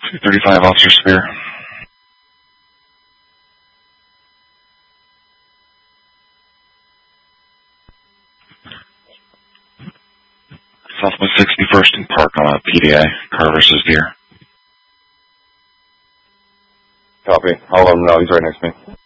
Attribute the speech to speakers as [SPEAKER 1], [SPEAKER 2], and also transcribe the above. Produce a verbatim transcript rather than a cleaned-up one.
[SPEAKER 1] two thirty-five, Officer Spear. Southwest sixty-first and Park on a P D A, car versus deer.
[SPEAKER 2] Copy. I'll let him know. He's right next to me.